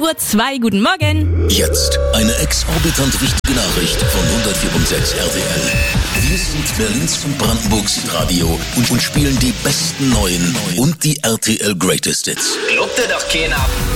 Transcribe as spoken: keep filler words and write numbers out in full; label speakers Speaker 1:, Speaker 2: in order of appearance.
Speaker 1: Uhr zwei. Guten Morgen.
Speaker 2: Jetzt eine exorbitant wichtige Nachricht von hundertvier Komma sechs R T L. Wir sind Berlins und Brandenburgs Radio und, und spielen die besten neuen und die R T L Greatest Hits.
Speaker 3: Glaubt ihr doch keiner.